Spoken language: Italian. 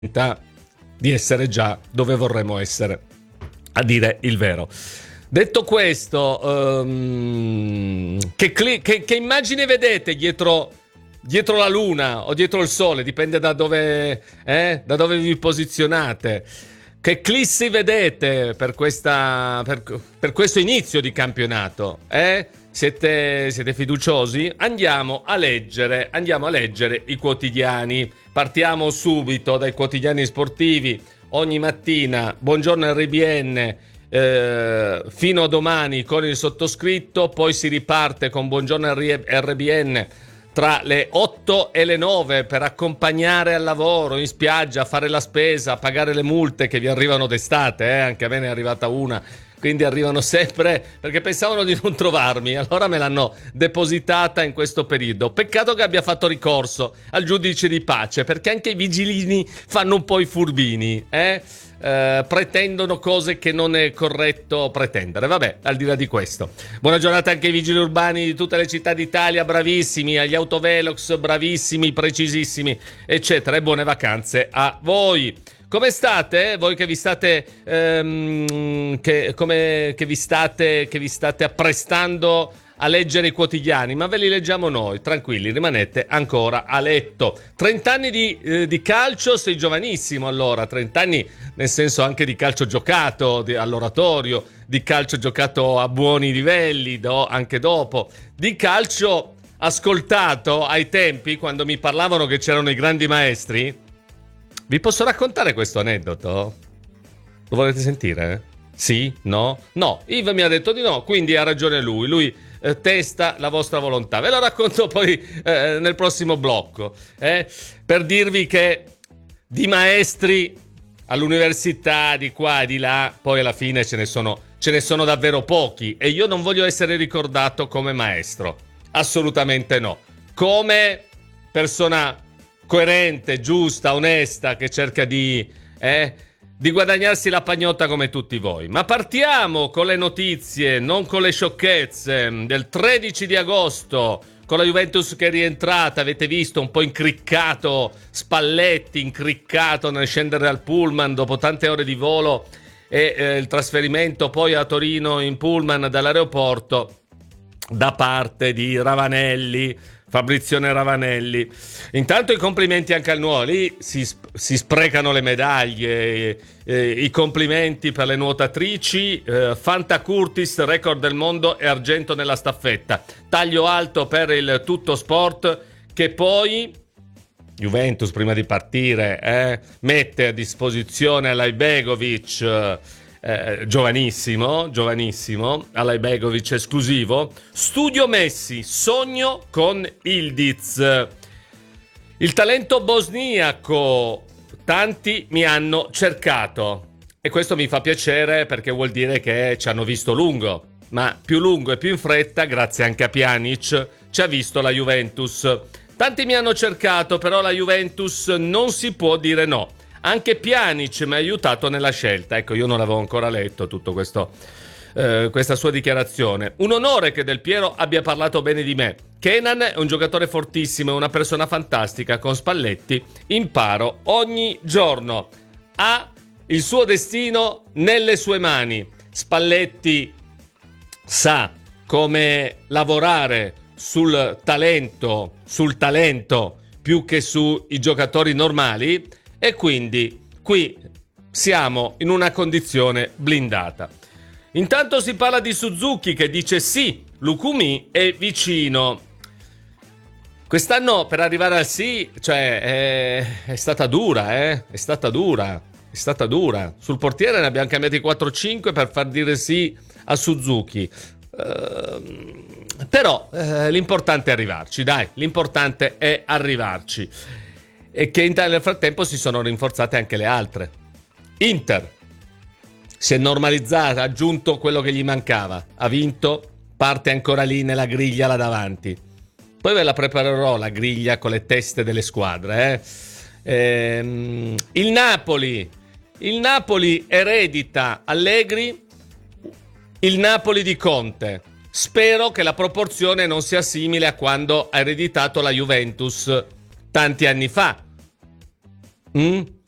di essere già dove vorremmo essere, a dire il vero. Detto questo, che immagine vedete dietro la luna o dietro il sole? Dipende da dove vi posizionate. Che eclissi vedete per questo inizio di campionato? Siete fiduciosi? Andiamo a leggere i quotidiani. Partiamo subito dai quotidiani sportivi. Ogni mattina, buongiorno RBN, fino a domani con il sottoscritto, poi si riparte con buongiorno RBN tra le 8 e le 9 per accompagnare al lavoro, in spiaggia, fare la spesa, pagare le multe che vi arrivano d'estate, anche a me ne è arrivata una, quindi arrivano sempre perché pensavano di non trovarmi, allora me l'hanno depositata in questo periodo. Peccato che abbia fatto ricorso al giudice di pace, perché anche i vigilini fanno un po' i furbini, pretendono cose che non è corretto pretendere. Vabbè, al di là di questo, buona giornata anche ai vigili urbani di tutte le città d'Italia, bravissimi, agli autovelox, bravissimi, precisissimi, eccetera, e buone vacanze a voi. Come state? Voi che vi state che vi state apprestando a leggere i quotidiani, ma ve li leggiamo noi, tranquilli, rimanete ancora a letto. 30 anni di calcio, sei giovanissimo allora, 30 anni nel senso anche di calcio giocato all'oratorio, di calcio giocato a buoni livelli, anche dopo, di calcio ascoltato ai tempi quando mi parlavano che c'erano i grandi maestri. Vi posso raccontare questo aneddoto? Lo volete sentire? Sì? No? No, Yves mi ha detto di no, quindi ha ragione lui testa la vostra volontà. Ve lo racconto poi nel prossimo blocco, per dirvi che di maestri all'università di qua e di là poi alla fine ce ne sono davvero pochi, e io non voglio essere ricordato come maestro, assolutamente no, come persona coerente, giusta, onesta, che cerca di guadagnarsi la pagnotta come tutti voi. Ma partiamo con le notizie, non con le sciocchezze, del 13 di agosto, con la Juventus che è rientrata, avete visto, un po' incriccato Spalletti, incriccato nel scendere dal pullman dopo tante ore di volo e il trasferimento poi a Torino in pullman dall'aeroporto da parte di Fabrizione Ravanelli. Intanto i complimenti anche al nuoto, lì si sprecano le medaglie, i complimenti per le nuotatrici, Fanta Curtis, record del mondo e argento nella staffetta, taglio alto per il tutto sport, che poi Juventus prima di partire mette a disposizione Alajbegovic, giovanissimo, Alajbegovic esclusivo. Studio Messi, sogno con Ildiz. Il talento bosniaco, tanti mi hanno cercato, e questo mi fa piacere perché vuol dire che ci hanno visto lungo, ma più lungo e più in fretta, grazie anche a Pjanic, ci ha visto la Juventus. Tanti mi hanno cercato, però la Juventus non si può dire no. Anche Pjanic mi ha aiutato nella scelta. Ecco, io non l'avevo ancora letto tutto questo, questa sua dichiarazione. Un onore che Del Piero abbia parlato bene di me. Kenan è un giocatore fortissimo, è una persona fantastica. Con Spalletti imparo ogni giorno. Ha il suo destino nelle sue mani. Spalletti sa come lavorare sul talento più che sui giocatori normali, e quindi qui siamo in una condizione blindata. Intanto si parla di Suzuki che dice sì, Lukumi è vicino. Quest'anno per arrivare al sì, cioè è stata dura, è stata dura. Sul portiere ne abbiamo cambiati 4-5 per far dire sì a Suzuki. Però l'importante è arrivarci, dai, l'importante è arrivarci. E che nel frattempo si sono rinforzate anche le altre. Inter si è normalizzata, ha aggiunto quello che gli mancava, ha vinto, parte ancora lì nella griglia là davanti. Poi ve la preparerò la griglia con le teste delle squadre. Il Napoli eredita Allegri, il Napoli di Conte. Spero che la proporzione non sia simile a quando ha ereditato la Juventus tanti anni fa.